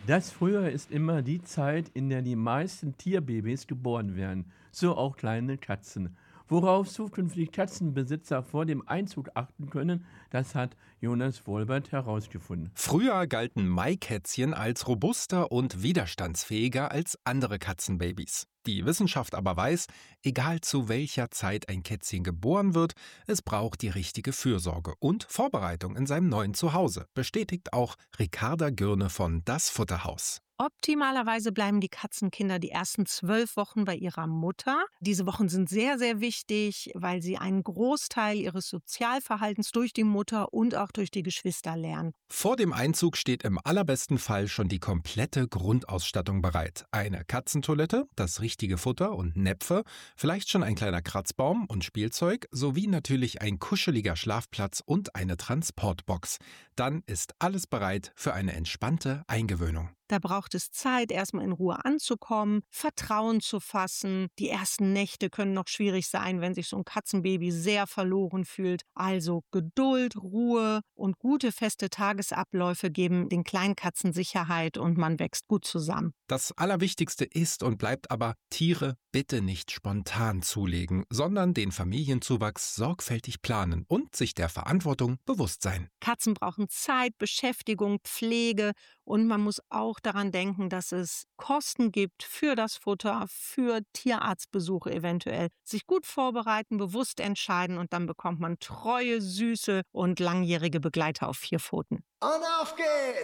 Das Frühjahr ist immer die Zeit, in der die meisten Tierbabys geboren werden, so auch kleine Katzen. Worauf zukünftige Katzenbesitzer vor dem Einzug achten können, das hat Jonas Wolbert herausgefunden. Früher galten Maikätzchen als robuster und widerstandsfähiger als andere Katzenbabys. Die Wissenschaft aber weiß, egal zu welcher Zeit ein Kätzchen geboren wird, es braucht die richtige Fürsorge und Vorbereitung in seinem neuen Zuhause, bestätigt auch Ricarda Gürne von Das Futterhaus. Optimalerweise bleiben die Katzenkinder die ersten 12 Wochen bei ihrer Mutter. Diese Wochen sind sehr, sehr wichtig, weil sie einen Großteil ihres Sozialverhaltens durch die Mutter und auch durch die Geschwister lernen. Vor dem Einzug steht im allerbesten Fall schon die komplette Grundausstattung bereit. Eine Katzentoilette, das richtige Futter und Näpfe, vielleicht schon ein kleiner Kratzbaum und Spielzeug, sowie natürlich ein kuscheliger Schlafplatz und eine Transportbox. Dann ist alles bereit für eine entspannte Eingewöhnung. Da braucht es Zeit, erstmal in Ruhe anzukommen, Vertrauen zu fassen. Die ersten Nächte können noch schwierig sein, wenn sich so ein Katzenbaby sehr verloren fühlt. Also Geduld, Ruhe und gute feste Tagesabläufe geben den Kleinkatzen Sicherheit und man wächst gut zusammen. Das Allerwichtigste ist und bleibt aber, Tiere bitte nicht spontan zulegen, sondern den Familienzuwachs sorgfältig planen und sich der Verantwortung bewusst sein. Katzen brauchen Zeit, Beschäftigung, Pflege und man muss auch daran denken, dass es Kosten gibt für das Futter, für Tierarztbesuche eventuell. Sich gut vorbereiten, bewusst entscheiden und dann bekommt man treue, süße und langjährige Begleiter auf 4 Pfoten. Und auf geht's!